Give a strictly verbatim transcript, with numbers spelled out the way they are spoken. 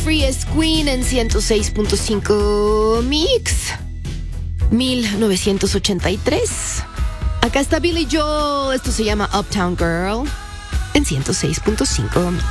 Free es Queen en ciento seis punto cinco Mix. mil novecientos ochenta y tres. Acá está Billy Joel. Esto se llama Uptown Girl en ciento seis punto cinco Mix.